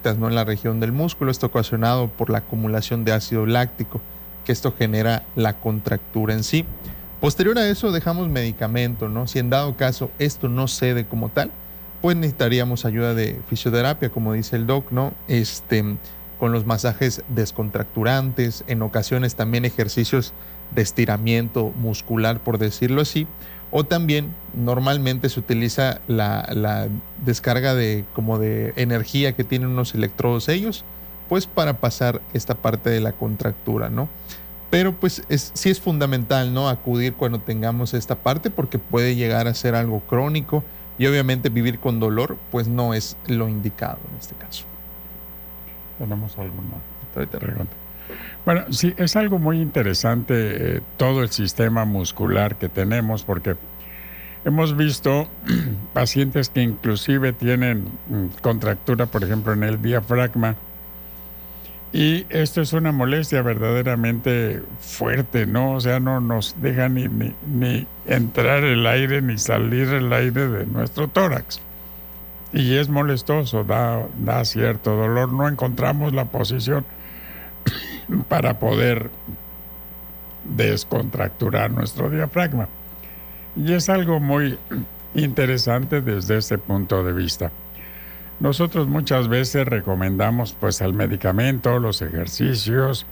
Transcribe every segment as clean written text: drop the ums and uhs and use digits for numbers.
piedrecitas, ¿no?, en la región del músculo, esto ocasionado por la acumulación de ácido láctico, que esto genera la contractura en sí. Posterior a eso dejamos medicamento, ¿no? Si en dado caso esto no cede como tal, pues necesitaríamos ayuda de fisioterapia, como dice el doc, ¿no? Con los masajes descontracturantes, en ocasiones también ejercicios de estiramiento muscular, por decirlo así, o también normalmente se utiliza la descarga de energía que tienen unos electrodos ellos, pues para pasar esta parte de la contractura, ¿no? Pero pues sí es fundamental, ¿no?, acudir cuando tengamos esta parte, porque puede llegar a ser algo crónico y obviamente vivir con dolor pues no es lo indicado en este caso. ¿Tenemos alguna pregunta? Bueno, sí, es algo muy interesante todo el sistema muscular que tenemos, porque hemos visto pacientes que inclusive tienen contractura, por ejemplo, en el diafragma, y esto es una molestia verdaderamente fuerte, ¿no? O sea, no nos deja ni entrar el aire ni salir el aire de nuestro tórax. Y es molestoso, da cierto dolor. No encontramos la posición para poder descontracturar nuestro diafragma. Y es algo muy interesante desde este punto de vista. Nosotros muchas veces recomendamos pues el medicamento, los ejercicios,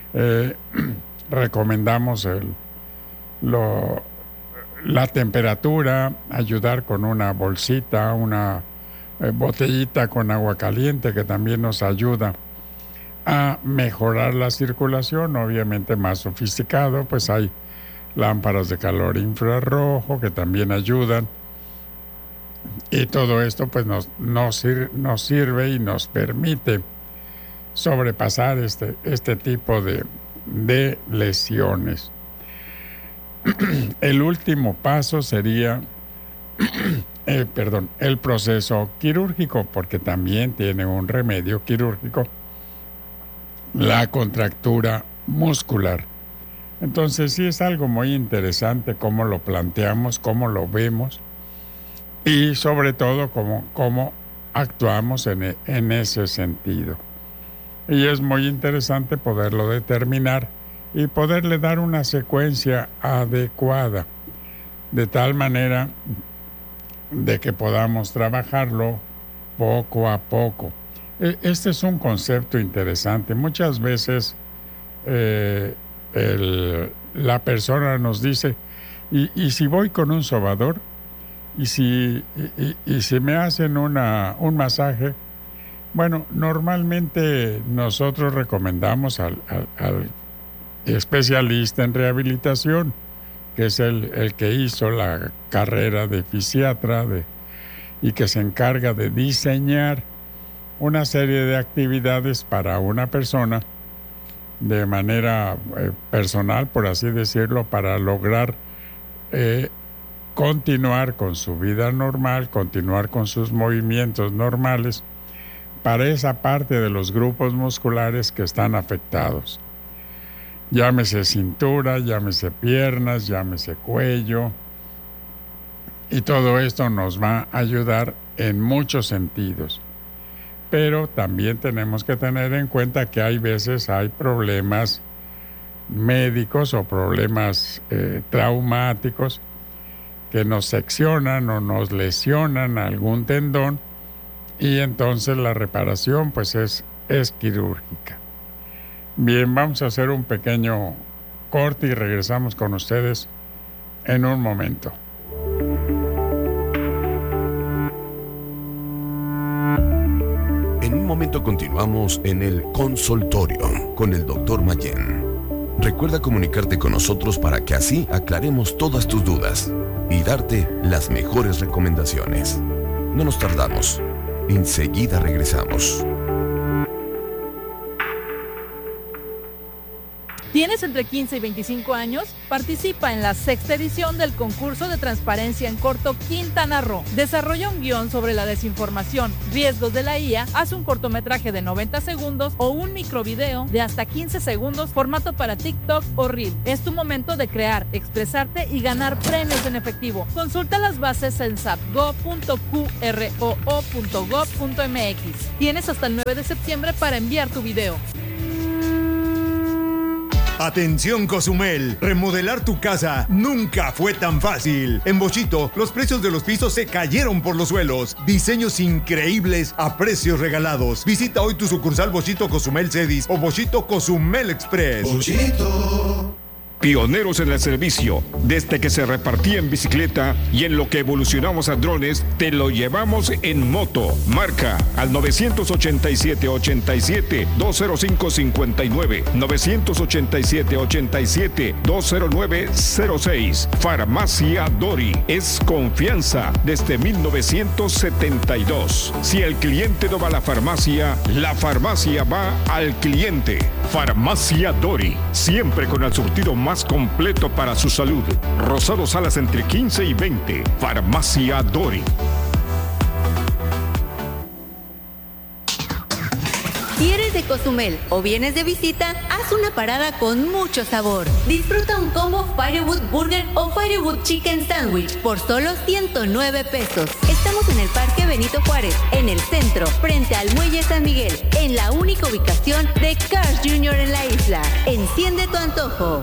recomendamos la temperatura, ayudar con una bolsita, una botellita con agua caliente, que también nos ayuda a mejorar la circulación. Obviamente más sofisticado, pues hay lámparas de calor infrarrojo que también ayudan. Y todo esto pues nos sirve y nos permite sobrepasar este tipo de lesiones. El último paso sería el proceso quirúrgico, porque también tiene un remedio quirúrgico, la contractura muscular. Entonces sí es algo muy interesante cómo lo planteamos, cómo lo vemos, y sobre todo cómo actuamos en ese sentido. Y es muy interesante poderlo determinar y poderle dar una secuencia adecuada, de tal manera de que podamos trabajarlo poco a poco. Este es un concepto interesante. Muchas veces la persona nos dice, ¿y si voy con un sobador? ¿Y si me hacen un masaje? Bueno, normalmente nosotros recomendamos al especialista en rehabilitación, que es el que hizo la carrera de fisiatra y que se encarga de diseñar una serie de actividades para una persona de manera personal, por así decirlo, para lograr continuar con su vida normal, continuar con sus movimientos normales para esa parte de los grupos musculares que están afectados. Llámese cintura, llámese piernas, llámese cuello. Y todo esto nos va a ayudar en muchos sentidos. Pero también tenemos que tener en cuenta que hay veces hay problemas médicos o problemas traumáticos que nos seccionan o nos lesionan algún tendón, y entonces la reparación pues es quirúrgica. Bien, vamos a hacer un pequeño corte y regresamos con ustedes en un momento. En un momento continuamos en el consultorio con el Dr. Mayén. Recuerda comunicarte con nosotros para que así aclaremos todas tus dudas y darte las mejores recomendaciones. No nos tardamos. Enseguida regresamos. ¿Tienes entre 15 y 25 años? Participa en la 6ª edición del concurso de transparencia en corto Quintana Roo. Desarrolla un guión sobre la desinformación, riesgos de la IA, haz un cortometraje de 90 segundos o un microvideo de hasta 15 segundos, formato para TikTok o Reel. Es tu momento de crear, expresarte y ganar premios en efectivo. Consulta las bases en sapgo.qroo.gov.mx. Tienes hasta el 9 de septiembre para enviar tu video. Atención Cozumel, remodelar tu casa nunca fue tan fácil. En Bochito, los precios de los pisos se cayeron por los suelos. Diseños increíbles a precios regalados. Visita hoy tu sucursal Bochito Cozumel Cedis o Bochito Cozumel Express. Bochito. Pioneros en el servicio, desde que se repartía en bicicleta y en lo que evolucionamos a drones, te lo llevamos en moto. Marca al 987-87-205-59, 987-87-209-06. Farmacia Dori, es confianza desde 1972. Si el cliente no va a la farmacia va al cliente. Farmacia Dori, siempre con el surtido más completo para su salud. Rosado Salas entre 15 y 20. Farmacia Dori. Si eres de Cozumel o vienes de visita, haz una parada con mucho sabor. Disfruta un combo Firewood Burger o Firewood Chicken Sandwich por solo 109 pesos. Estamos en el Parque Benito Juárez, en el centro, frente al Muelle San Miguel, en la única ubicación de Cars Jr. en la isla. Enciende tu antojo.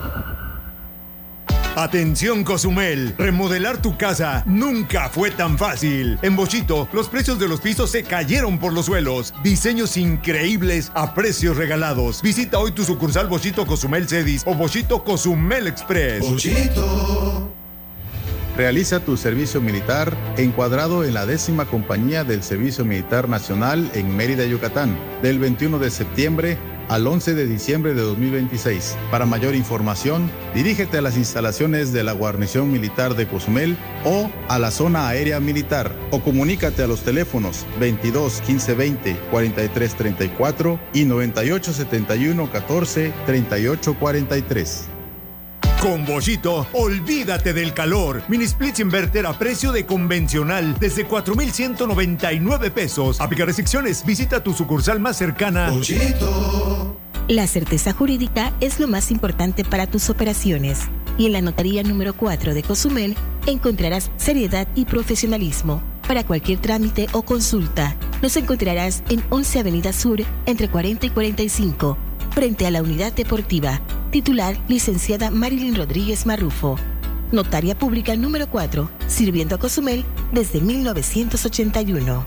Atención Cozumel, remodelar tu casa nunca fue tan fácil. En Bochito, los precios de los pisos se cayeron por los suelos. Diseños increíbles a precios regalados. Visita hoy tu sucursal Bochito Cozumel Cedis o Bochito Cozumel Express. Bochito. Realiza tu servicio militar encuadrado en la 10ª Compañía del Servicio Militar Nacional en Mérida, Yucatán, del 21 de septiembre al 11 de diciembre de 2026. Para mayor información, dirígete a las instalaciones de la Guarnición Militar de Cozumel o a la Zona Aérea Militar, o comunícate a los teléfonos 22 15 20 43 34 y 98 71 14 38 43. Con Bochito, olvídate del calor. Mini splits inverter a precio de convencional desde 4,199 pesos. Aplica restricciones. Visita tu sucursal más cercana. Bochito. La certeza jurídica es lo más importante para tus operaciones. Y en la Notaría número 4 de Cozumel encontrarás seriedad y profesionalismo. Para cualquier trámite o consulta, nos encontrarás en 11 Avenida Sur, entre 40 y 45, frente a la Unidad Deportiva. Titular, licenciada Marilyn Rodríguez Marrufo. Notaria Pública número 4, sirviendo a Cozumel desde 1981.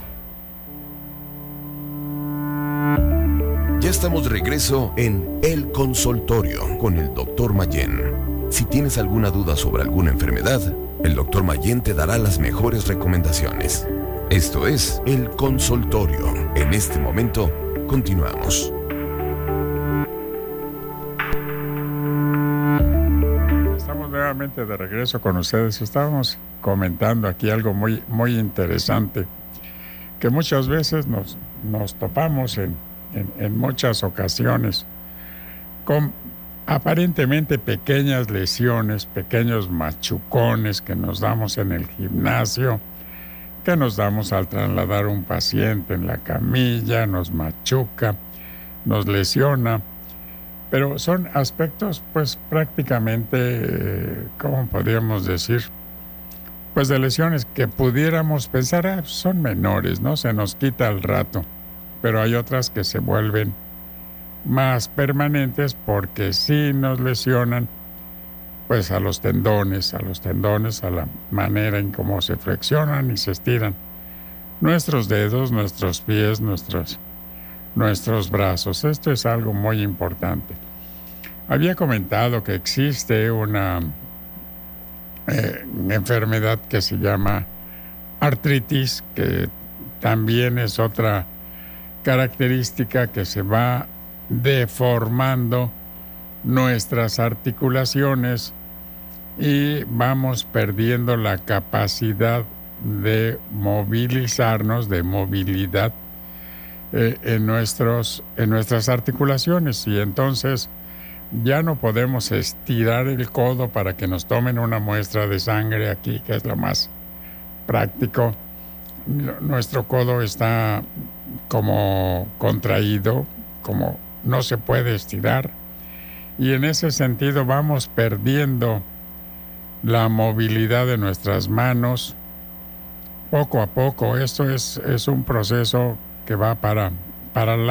Ya estamos de regreso en El Consultorio con el Dr. Mayén. Si tienes alguna duda sobre alguna enfermedad, el Dr. Mayén te dará las mejores recomendaciones. Esto es El Consultorio. En este momento, continuamos. Nuevamente de regreso con ustedes. Estábamos comentando aquí algo muy, muy interesante, que muchas veces nos topamos en muchas ocasiones con aparentemente pequeñas lesiones, pequeños machucones que nos damos en el gimnasio, que nos damos al trasladar un paciente en la camilla, nos machuca, nos lesiona. Pero son aspectos, pues, prácticamente, ¿cómo podríamos decir? Pues de lesiones que pudiéramos pensar, son menores, ¿no? Se nos quita al rato. Pero hay otras que se vuelven más permanentes porque sí nos lesionan, pues, a los tendones, a la manera en cómo se flexionan y se estiran nuestros dedos, nuestros pies, nuestros brazos. Esto es algo muy importante. Había comentado que existe una enfermedad que se llama artritis, que también es otra característica que se va deformando nuestras articulaciones y vamos perdiendo la capacidad de movilizarnos, de movilidad en nuestras articulaciones, y entonces ya no podemos estirar el codo para que nos tomen una muestra de sangre aquí, que es lo más práctico. Nuestro codo está como contraído, como no se puede estirar, y en ese sentido vamos perdiendo la movilidad de nuestras manos poco a poco. Esto es un proceso que va para